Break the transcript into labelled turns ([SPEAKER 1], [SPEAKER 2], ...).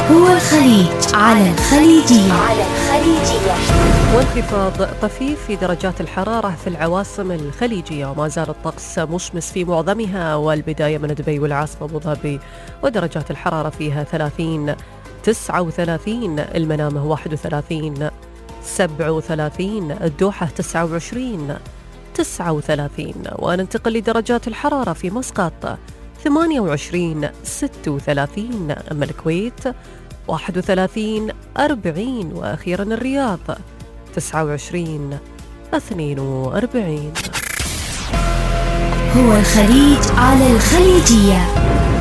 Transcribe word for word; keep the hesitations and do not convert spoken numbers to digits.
[SPEAKER 1] هو الخليج على الخليجية. على الخليجية.
[SPEAKER 2] وانخفاض طفيف في درجات الحرارة في العواصم الخليجية، وما زال الطقس مشمس في معظمها، والبداية من دبي والعاصمة أبو ظبي ودرجات الحرارة فيها ثلاثين تسعة وثلاثين، المنامة واحد وثلاثين سبعة وثلاثين، الدوحة تسعة وعشرين تسعة وثلاثين. وننتقل لدرجات الحرارة في مسقط ثمانية وعشرين ستة وثلاثين، أما الكويت واحد وثلاثين أربعين، وأخيرا الرياض تسعة وعشرين اثنين وأربعين.
[SPEAKER 1] هو الخليج على الخليجية.